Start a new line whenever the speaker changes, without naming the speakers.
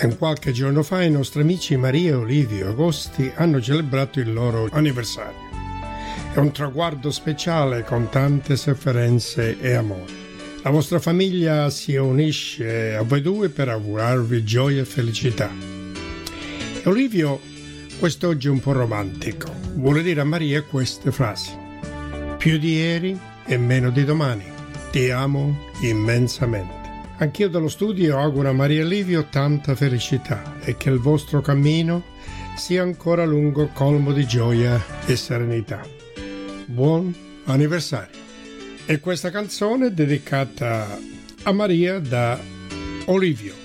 Qualche giorno fa i nostri amici Maria e Olivio Agosti hanno celebrato il loro anniversario. È un traguardo speciale con tante sofferenze e amore. La vostra famiglia si unisce a voi due per augurarvi gioia e felicità. E Olivio, quest'oggi è un po' romantico, vuole dire a Maria queste frasi: più di ieri e meno di domani, ti amo immensamente. Anch'io dallo studio auguro a Maria e Livio tanta felicità e che il vostro cammino sia ancora lungo, colmo di gioia e serenità. Buon anniversario! E questa canzone è dedicata a Maria da Olivio.